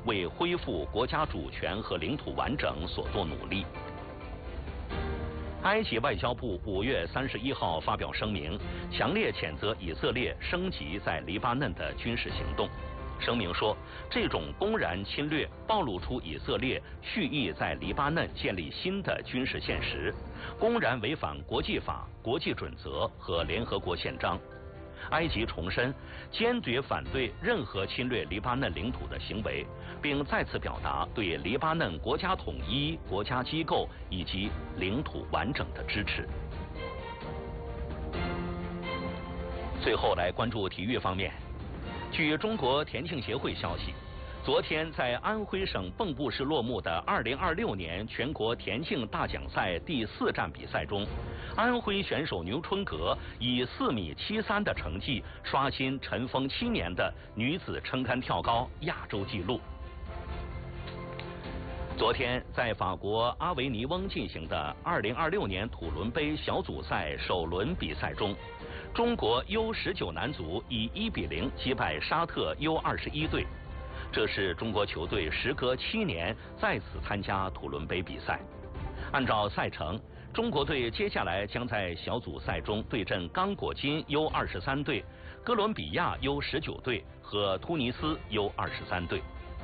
为恢复国家主权和领土完整所做努力。埃及外交部5月31号发表声明，强烈谴责以色列升级在黎巴嫩的军事行动。声明说，这种公然侵略暴露出以色列蓄意在黎巴嫩建立新的军事现实，公然违反国际法、国际准则和联合国宪章。埃及重申坚决反对任何侵略黎巴嫩领土的行为，并再次表达对黎巴嫩国家统一、国家机构以及领土完整的支持。最后来关注体育方面，据中国田径协会消息，昨天在安徽省蚌埠市落幕的2026年全国田径大奖赛第4站比赛中，安徽选手牛春格以4.73米的成绩刷新尘封7年的女子撑杆跳高亚洲纪录。昨天在法国阿维尼翁进行的2026年土伦杯小组赛首轮比赛中，中国 U19 男足以1-0击败沙特 U21队。这是中国球队时隔7年再次参加土伦杯比赛。按照赛程，中国队接下来将在小组赛中对阵刚果金 U23队、哥伦比亚 U19队和突尼斯 U23队。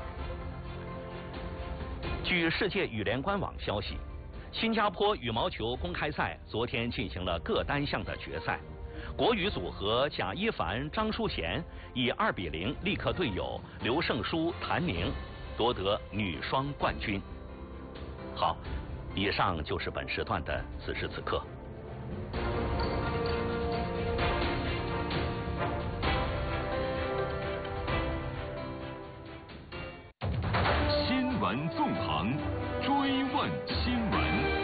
据世界羽联官网消息，新加坡羽毛球公开赛昨天进行了各单项的决赛。国羽组合贾一凡、张淑娴以2-0力克队友刘胜书、谭宁，夺得女双冠军。好，以上就是本时段的此时此刻。 新闻纵横，追问新闻。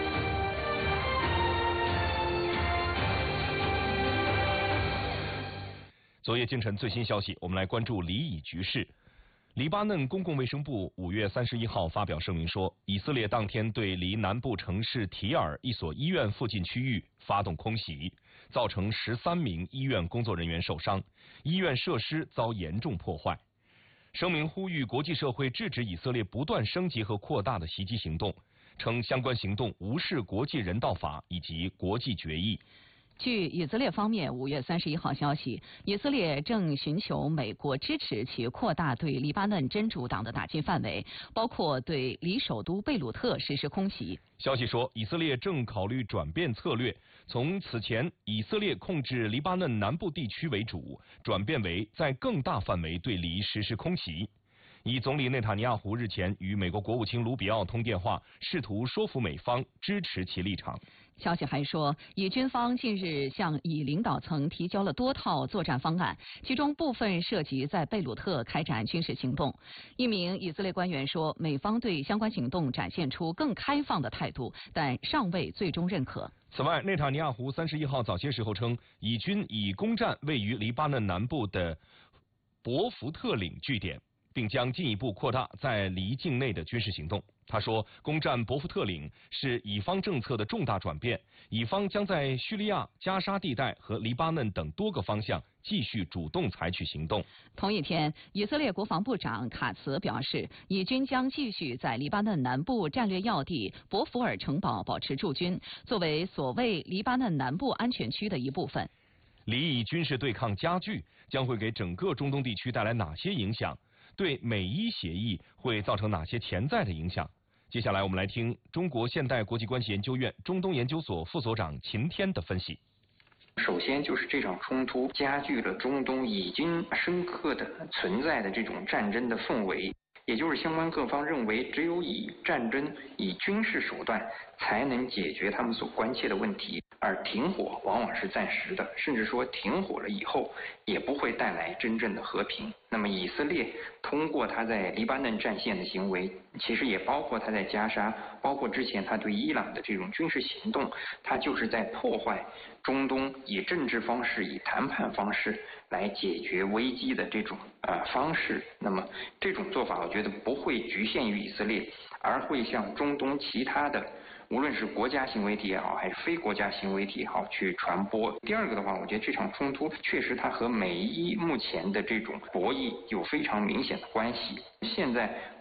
昨夜今晨最新消息，我们来关注黎以局势。黎巴嫩公共卫生部5月31号发表声明说，以色列当天对黎南部城市提尔一所医院附近区域发动空袭，造成13名医院工作人员受伤，医院设施遭严重破坏。声明呼吁国际社会制止以色列不断升级和扩大的袭击行动，称相关行动无视国际人道法以及国际决议。 据以色列方面5月31号消息，以色列正寻求美国支持其扩大对黎巴嫩真主党的打击范围，包括对黎首都贝鲁特实施空袭。 消息说，以色列正考虑转变策略，从此前以色列控制黎巴嫩南部地区为主，转变为在更大范围对黎实施空袭。以总理内塔尼亚胡日前与美国国务卿卢比奥通电话，试图说服美方支持其立场。 消息还说，以军方近日向以领导层提交了多套作战方案，其中部分涉及在贝鲁特开展军事行动。一名以色列官员说，美方对相关行动展现出更开放的态度，但尚未最终认可。 此外，内塔尼亚胡31号早些时候称，以军已攻占位于黎巴嫩南部的博福特岭据点，并将进一步扩大在黎境内的军事行动。他说，攻占博福特岭是以方政策的重大转变，以方将在叙利亚、加沙地带和黎巴嫩等多个方向继续主动采取行动。 同一天，以色列国防部长卡茨表示，以军将继续在黎巴嫩南部战略要地博福尔城堡保持驻军，作为所谓黎巴嫩南部安全区的一部分。 黎以军事对抗加剧，将会给整个中东地区带来哪些影响？对美伊协议会造成哪些潜在的影响？接下来我们来听中国现代国际关系研究院中东研究所副所长秦天的分析。 首先就是这场冲突加剧了中东已经深刻的存在的这种战争的氛围，也就是相关各方认为只有以战争、以军事手段才能解决他们所关切的问题，而停火往往是暂时的，甚至说停火了以后也不会带来真正的和平。那么以色列通过他在黎巴嫩战线的行为，其实也包括他在加沙，包括之前他对伊朗的这种军事行动，他就是在破坏中东以政治方式、以谈判方式来解决危机的这种方式。那么这种做法我觉得不会局限于以色列，而会向中东其他的无论是国家行为体也好，还是非国家行为体也好去传播。第二个的话，我觉得这场冲突确实它和美伊目前的这种博弈有非常明显的关系。现在